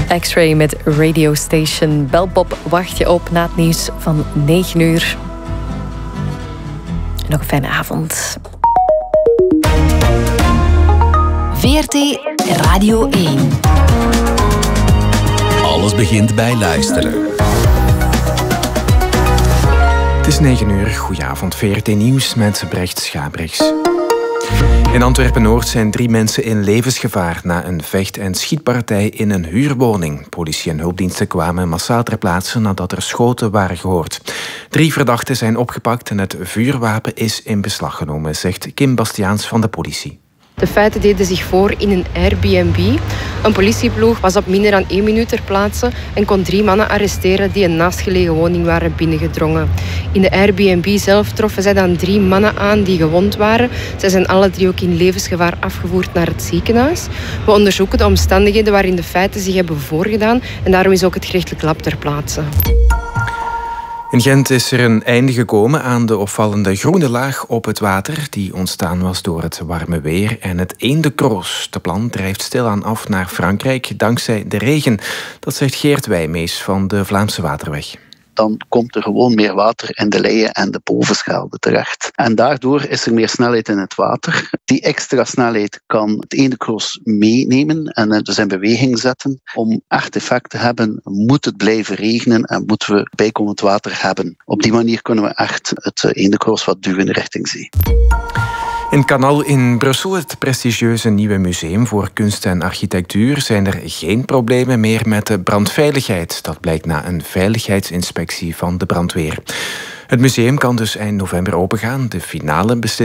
X-Ray met Radio Station. Belpop wacht je op na het nieuws van 9 uur. Nog een fijne avond. VRT Radio 1. Alles begint bij luisteren. Het is 9 uur. Goedenavond, VRT Nieuws met Brecht Schabrichs. In Antwerpen-Noord zijn 3 mensen in levensgevaar na een vecht- en schietpartij in een huurwoning. Politie en hulpdiensten kwamen massaal ter plaatse nadat er schoten waren gehoord. 3 verdachten zijn opgepakt en het vuurwapen is in beslag genomen, zegt Kim Bastiaans van de politie. De feiten deden zich voor in een Airbnb. Een politieploeg was op minder dan 1 minuut ter plaatse en kon 3 mannen arresteren die een naastgelegen woning waren binnengedrongen. In de Airbnb zelf troffen zij dan 3 mannen aan die gewond waren. Zij zijn alle 3 ook in levensgevaar afgevoerd naar het ziekenhuis. We onderzoeken de omstandigheden waarin de feiten zich hebben voorgedaan en daarom is ook het gerechtelijk lab ter plaatse. In Gent is er een einde gekomen aan de opvallende groene laag op het water die ontstaan was door het warme weer en het eendekroos. De plan drijft stilaan af naar Frankrijk dankzij de regen. Dat zegt Geert Wijmees van de Vlaamse Waterweg. Dan komt er gewoon meer water in de Leie en de Bovenschelde terecht. En daardoor is er meer snelheid in het water. Die extra snelheid kan het eendekroos meenemen en dus in beweging zetten. Om echt effect te hebben, moet het blijven regenen en moeten we bijkomend water hebben. Op die manier kunnen we echt het eendekroos wat duwen in de richting zee. In Canal in Brussel, het prestigieuze nieuwe museum voor kunst en architectuur, zijn er geen problemen meer met de brandveiligheid. Dat blijkt na een veiligheidsinspectie van de brandweer. Het museum kan dus eind november opengaan. De finale beslissing